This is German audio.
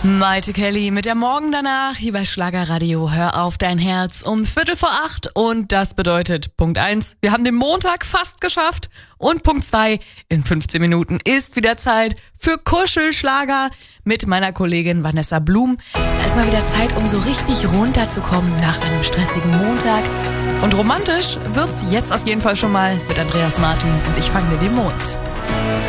Maite Kelly mit der Morgen danach hier bei Schlagerradio. Hör auf dein Herz um 7:45 und das bedeutet Punkt 1, wir haben den Montag fast geschafft und Punkt 2, in 15 Minuten ist wieder Zeit für Kuschelschlager mit meiner Kollegin Vanessa Blum. Da ist mal wieder Zeit, um so richtig runterzukommen nach einem stressigen Montag. Und romantisch wird's jetzt auf jeden Fall schon mal mit Andreas Martin und Ich fang dir den Mond.